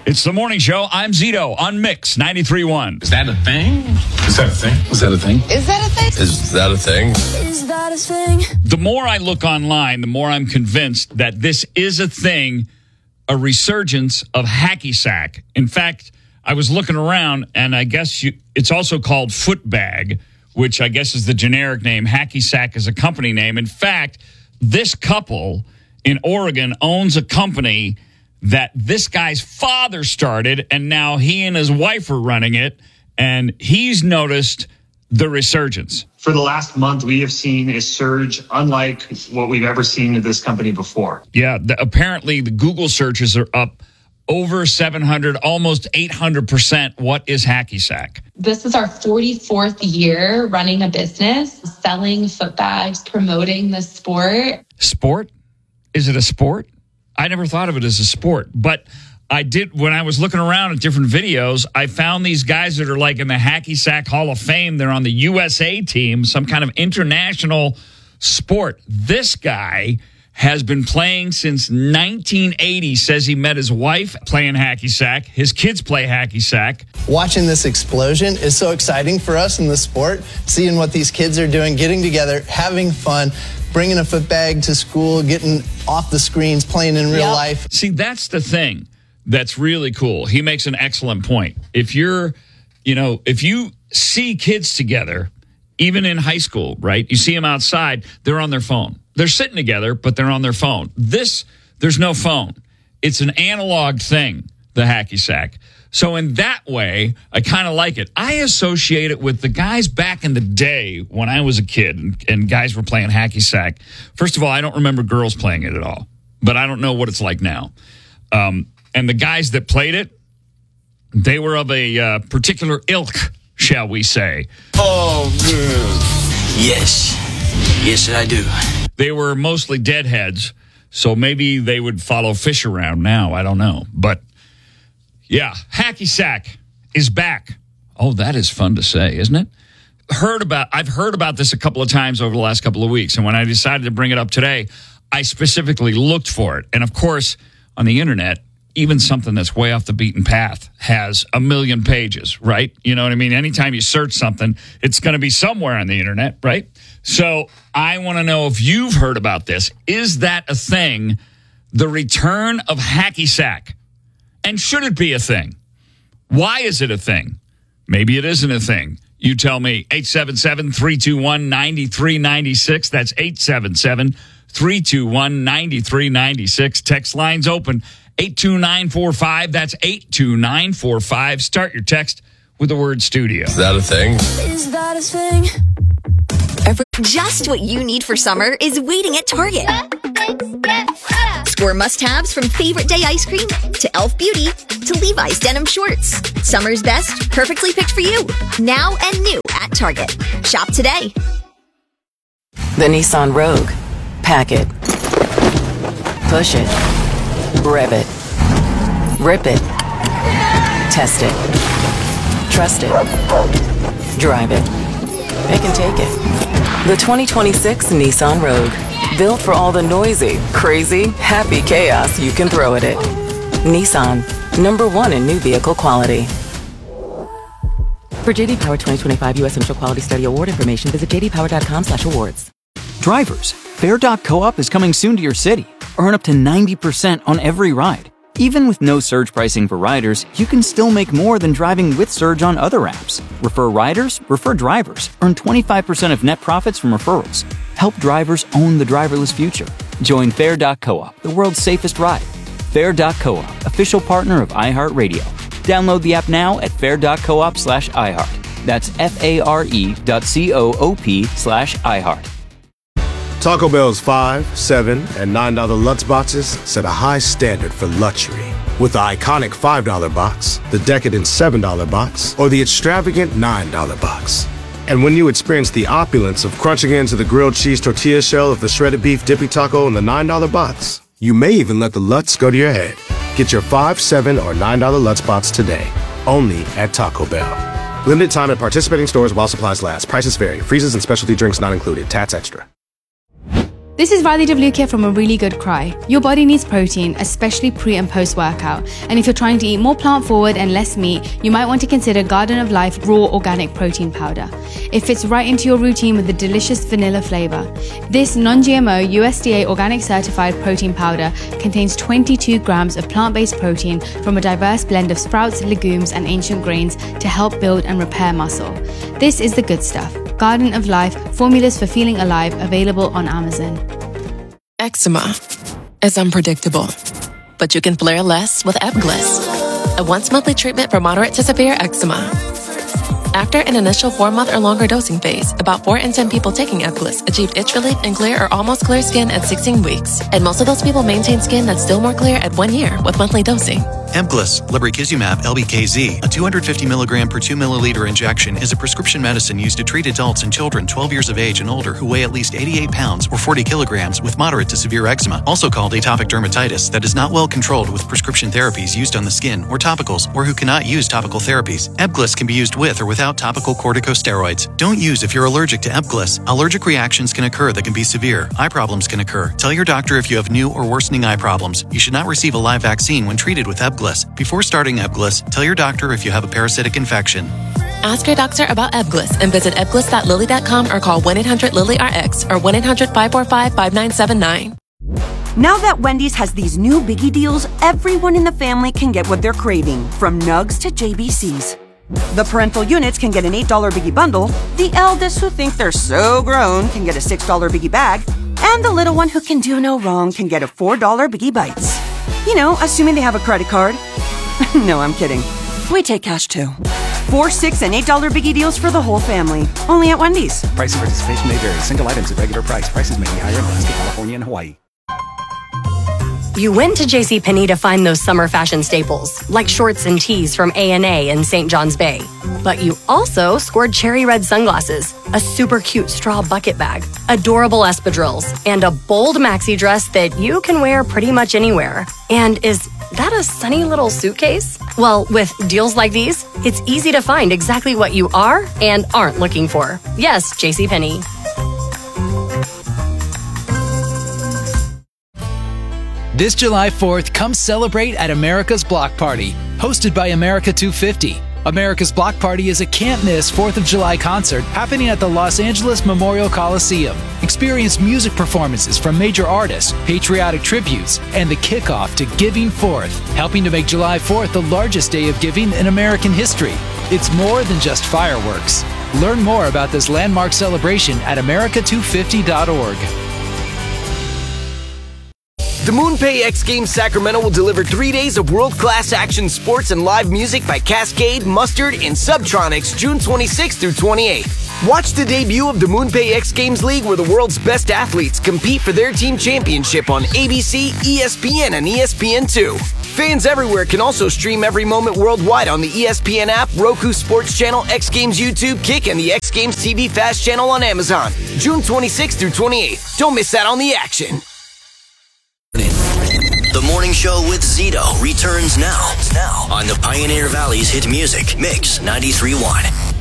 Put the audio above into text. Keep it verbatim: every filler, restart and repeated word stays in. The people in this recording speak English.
It's the morning show. I'm Zito on Mix ninety-three point one. Is that a thing? Is that a thing? Is that a thing? Is that a thing? Is that a thing? Is that a thing? The more I look online, the more I'm convinced that this is a thing, a resurgence of hacky sack. In fact, I was looking around, and I guess you, it's also called foot bag, which I guess is the generic name. Hacky sack is a company name. In fact, this couple in Oregon owns a company that this guy's father started, and now he and his wife are running it, and he's noticed the resurgence. For the last month, we have seen a surge unlike what we've ever seen in this company before. Yeah, the, apparently the Google searches are up over seven hundred, almost eight hundred percent. What is hacky sack? This is our forty-fourth year running a business, selling foot bags, promoting the sport. Sport? Is it a sport? I never thought of it as a sport, but I did. When I was looking around at different videos, I found these guys that are like in the Hacky Sack Hall of Fame. They're on the U S A team, some kind of international sport. This guy has been playing since nineteen eighty, says he met his wife playing hacky sack. His kids play hacky sack. Watching this explosion is so exciting for us in the sport, seeing what these kids are doing, getting together, having fun, bringing a foot bag to school, getting off the screens, playing in real yep. life. See, that's the thing that's really cool. He makes an excellent point. If you're, you know, if you see kids together, even in high school, right? You see them outside, they're on their phone. They're sitting together, but they're on their phone. This, there's no phone. It's an analog thing, the hacky sack. So in that way, I kind of like it. I associate it with the guys back in the day when I was a kid and, and guys were playing hacky sack. First of all, I don't remember girls playing it at all, but I don't know what it's like now. Um, and the guys that played it, they were of a uh, particular ilk, shall we say. Oh, man. Yes. Yes, I do. They were mostly deadheads, so maybe they would follow Fish around now. I don't know. But, yeah, hacky sack is back. Oh, that is fun to say, isn't it? Heard about. I've heard about this a couple of times over the last couple of weeks, and when I decided to bring it up today, I specifically looked for it. And, of course, on the Internet, even something that's way off the beaten path has a million pages, right? You know what I mean? Anytime you search something, it's going to be somewhere on the Internet, right? So I want to know if you've heard about this. Is that a thing, the return of hacky sack? And should it be a thing? Why is it a thing? Maybe it isn't a thing. You tell me. eight seven seven, three two one, nine three nine six. That's eight seven seven, three two one, nine three nine six. Text lines open. eight two nine four five. That's eight two nine four five. Start your text with the word studio. Is that a thing? Is that a thing? Just what you need for summer is waiting at Target. Score must-haves from Favorite Day ice cream to Elf Beauty to Levi's denim shorts. Summer's best, perfectly picked for you. Now and new at Target. Shop today. The Nissan Rogue. Pack it. Push it. Rev it. Rip it. Test it. Trust it. Drive it. It can take it. The twenty twenty-six Nissan Rogue. Built for all the noisy, crazy, happy chaos you can throw at it. Nissan. Number one in new vehicle quality. For J D Power twenty twenty-five U S Initial Quality Study Award information, visit j d power dot com slash awards. Drivers, Fair dot co-op is coming soon to your city. Earn up to ninety percent on every ride. Even with no surge pricing for riders, you can still make more than driving with Surge on other apps. Refer riders, refer drivers. Earn twenty-five percent of net profits from referrals. Help drivers own the driverless future. Join Fair dot co-op, the world's safest ride. Fair dot co-op, official partner of iHeartRadio. Download the app now at fair dot coop slash iHeart. That's F-A-R-E dot C-O-O-P slash iHeart. Taco Bell's five, seven, and nine dollar Lutz boxes set a high standard for luxury. With the iconic five dollar box, the decadent seven dollar box, or the extravagant nine dollar box. And when you experience the opulence of crunching into the grilled cheese tortilla shell of the shredded beef dippy taco in the nine dollar box, you may even let the Lutz go to your head. Get your five, seven, or nine dollar Lutz box today, only at Taco Bell. Limited time at participating stores while supplies last. Prices vary. Freezes and specialty drinks not included. Tats extra. This is Riley Devlukia from A Really Good Cry. Your body needs protein, especially pre and post workout. And if you're trying to eat more plant forward and less meat, you might want to consider Garden of Life Raw Organic Protein Powder. It fits right into your routine with a delicious vanilla flavor. This non-G M O U S D A organic certified protein powder contains twenty-two grams of plant-based protein from a diverse blend of sprouts, legumes, and ancient grains to help build and repair muscle. This is the good stuff. Garden of Life, formulas for feeling alive, available on Amazon. Eczema is unpredictable, but you can flare less with Ebglyss, a once-monthly treatment for moderate to severe eczema. After an initial four-month or longer dosing phase, about four in ten people taking Ebglyss achieved itch relief and clear or almost clear skin at sixteen weeks, and most of those people maintain skin that's still more clear at one year with monthly dosing. Ebglyss, lebrikizumab L B K Z, a two hundred fifty milligram per two milliliter injection, is a prescription medicine used to treat adults and children twelve years of age and older who weigh at least eighty-eight pounds or forty kilograms with moderate to severe eczema, also called atopic dermatitis, that is not well controlled with prescription therapies used on the skin or topicals, or who cannot use topical therapies. Ebglyss can be used with or without topical corticosteroids. Don't use if you're allergic to Ebglyss. Allergic reactions can occur that can be severe. Eye problems can occur. Tell your doctor if you have new or worsening eye problems. You should not receive a live vaccine when treated with Ebglyss. Before starting Ebglyss, tell your doctor if you have a parasitic infection. Ask your doctor about Ebglyss and visit ebglyss dot lilly dot com or call one eight hundred lilly R X or one eight hundred five four five five nine seven nine. Now that Wendy's has these new biggie deals, everyone in the family can get what they're craving, from nugs to J B Cs. The parental units can get an eight dollar biggie bundle, the eldest who think they're so grown can get a six dollar biggie bag, and the little one who can do no wrong can get a four dollar biggie bites. You know, assuming they have a credit card. No, I'm kidding. We take cash too. Four, six, and eight dollar biggie deals for the whole family. Only at Wendy's. Price and participation may vary. Single items at regular price. Prices may be higher in Alaska, California, and Hawaii. You went to JCPenney to find those summer fashion staples, like shorts and tees from A and A in Saint John's Bay. But you also scored cherry red sunglasses, a super cute straw bucket bag, adorable espadrilles, and a bold maxi dress that you can wear pretty much anywhere. And is that a sunny little suitcase? Well, with deals like these, it's easy to find exactly what you are and aren't looking for. Yes, JCPenney. This July fourth, come celebrate at America's Block Party, hosted by America two fifty. America's Block Party is a can't-miss fourth of July concert happening at the Los Angeles Memorial Coliseum. Experience music performances from major artists, patriotic tributes, and the kickoff to Giving Fourth, helping to make July fourth the largest day of giving in American history. It's more than just fireworks. Learn more about this landmark celebration at america two fifty dot org. The MoonPay X Games Sacramento will deliver three days of world-class action sports and live music by Cascade, Mustard, and Subtronics June twenty-sixth through twenty-eighth. Watch the debut of the MoonPay X Games League, where the world's best athletes compete for their team championship on A B C, E S P N, and E S P N two. Fans everywhere can also stream every moment worldwide on the E S P N app, Roku Sports Channel, X Games YouTube, Kick, and the X Games T V Fast Channel on Amazon. June twenty-sixth through twenty-eighth. Don't miss out on the action. The Morning Show with Zito returns now, now on the Pioneer Valley's hit music, Mix ninety-three point one.